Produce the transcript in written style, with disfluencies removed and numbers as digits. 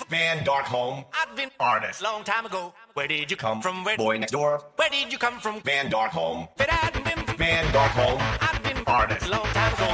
Van Darkholme. I've been Artist. long time ago. Where did you come from? Where? Boy Next Door. Where did you come from? Van Darkholme. But I've been Van Darkholme. I've been Artist. long time ago.